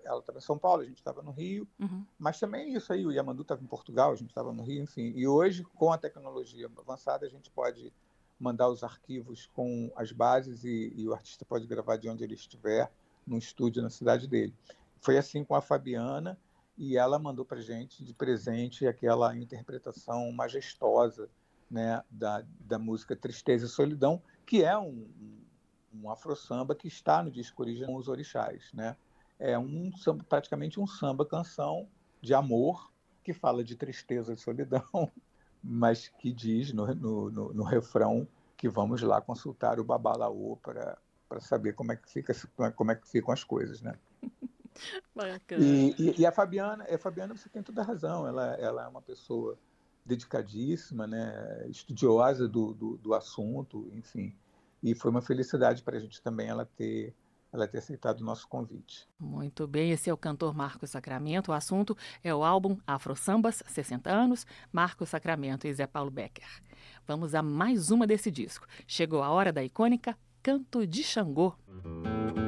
ela estava em São Paulo, a gente estava no Rio, mas também isso aí, o Yamandu estava em Portugal, a gente estava no Rio, enfim. E hoje, com a tecnologia avançada, a gente pode mandar os arquivos com as bases e o artista pode gravar de onde ele estiver, num estúdio na cidade dele. Foi assim com a Fabiana, e ela mandou para a gente de presente aquela interpretação majestosa, né, da música Tristeza e Solidão, que é um afro-samba que está no disco original Os Orixás, né? É praticamente um samba-canção de amor, que fala de tristeza e solidão, mas que diz no refrão que vamos lá consultar o Babalaô para saber como é que ficam as coisas, né? Bacana. E a Fabiana, você tem toda a razão, ela é uma pessoa dedicadíssima, né? Estudiosa do assunto, enfim. E foi uma felicidade para a gente também ela ter aceitado o nosso convite. Muito bem, esse é o cantor Marcos Sacramento. O assunto é o álbum Afro Sambas, 60 anos, Marcos Sacramento e Zé Paulo Becker. Vamos a mais uma desse disco. Chegou a hora da icônica Canto de Xangô.